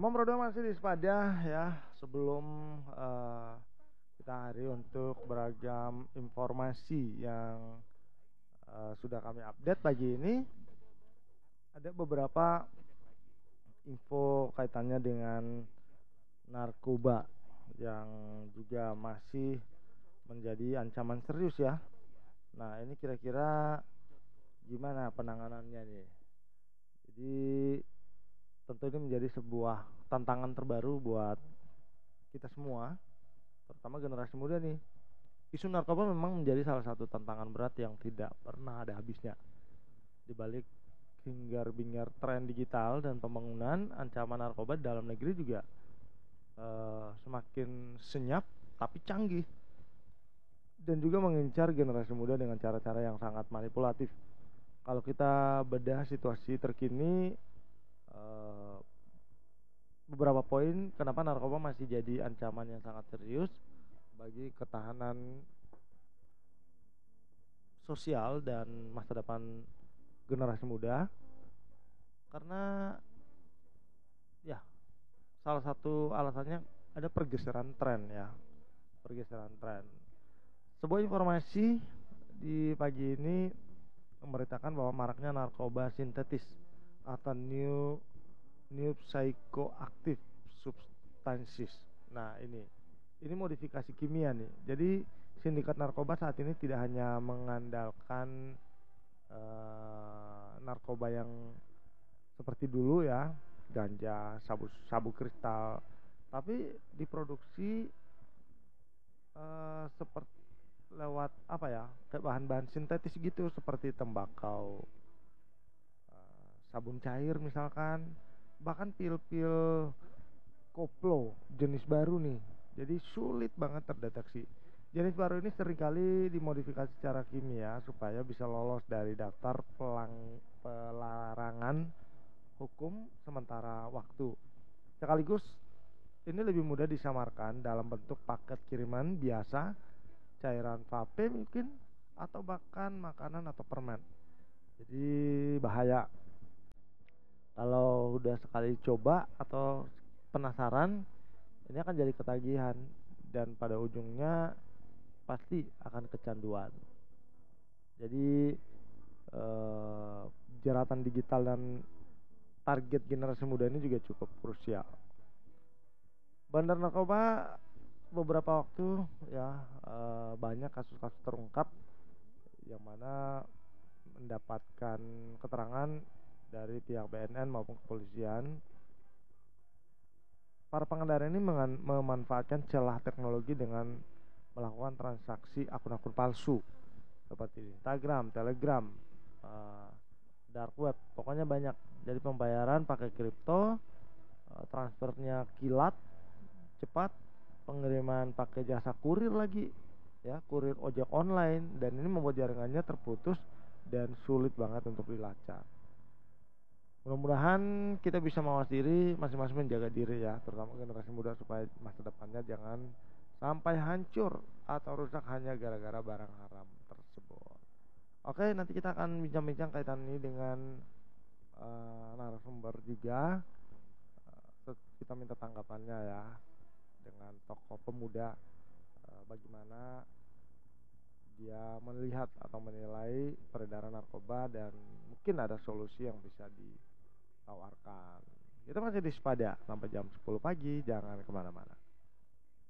Nomor berdua masih di Sepada ya. Sebelum kita hari untuk beragam informasi yang sudah kami update pagi ini, ada beberapa info kaitannya dengan narkoba yang juga masih menjadi ancaman serius ya. Nah, ini kira-kira gimana penanganannya nih? Jadi tentu ini menjadi sebuah tantangan terbaru buat kita semua, terutama generasi muda nih. Isu narkoba memang menjadi salah satu tantangan berat yang tidak pernah ada habisnya. Di balik hingar-bingar tren digital dan pembangunan, ancaman narkoba dalam negeri juga semakin senyap tapi canggih, dan juga mengincar generasi muda dengan cara-cara yang sangat manipulatif. Kalau kita bedah situasi terkini, beberapa poin kenapa narkoba masih jadi ancaman yang sangat serius bagi ketahanan sosial dan masa depan generasi muda. Karena ya, salah satu alasannya ada pergeseran tren ya. Pergeseran tren. Sebuah informasi di pagi ini memberitakan bahwa maraknya narkoba sintetis atau new psychoactive substances. Nah, ini modifikasi kimia nih. Jadi sindikat narkoba saat ini tidak hanya mengandalkan narkoba yang seperti dulu ya, ganja, sabu kristal, tapi diproduksi seperti lewat apa ya, kayak bahan-bahan sintetis gitu, seperti tembakau, sabun cair misalkan, bahkan pil-pil koplo jenis baru nih. Jadi sulit banget terdeteksi. Jenis baru ini seringkali dimodifikasi secara kimia supaya bisa lolos dari daftar pelarangan hukum sementara waktu. Sekaligus ini lebih mudah disamarkan dalam bentuk paket kiriman biasa, cairan vape mungkin, atau bahkan makanan atau permen. Jadi bahaya. Kalau udah sekali coba atau penasaran, ini akan jadi ketagihan dan pada ujungnya pasti akan kecanduan. Jadi jeratan digital dan target generasi muda ini juga cukup krusial. Bandar narkoba beberapa waktu ya, banyak kasus-kasus terungkap yang mana mendapatkan keterangan dari pihak BNN maupun kepolisian. Para pengendara ini memanfaatkan celah teknologi dengan melakukan transaksi akun-akun palsu seperti Instagram, Telegram, dark web, pokoknya banyak. Jadi pembayaran pakai kripto, transfernya kilat, cepat, pengiriman pakai jasa kurir lagi ya, kurir ojek online, dan ini membuat jaringannya terputus dan sulit banget untuk dilacak. Mudah-mudahan kita bisa mawas diri, masing-masing menjaga diri ya, terutama generasi muda, supaya masa depannya jangan sampai hancur atau rusak hanya gara-gara barang haram tersebut. Oke, nanti kita akan bincang-bincang kaitan ini dengan narasumber juga. Kita minta tanggapannya ya, dengan tokoh pemuda, bagaimana dia melihat atau menilai peredaran narkoba, dan mungkin ada solusi yang bisa ditawarkan. Kita masih di Sepada sampai jam 10 pagi, jangan kemana-mana.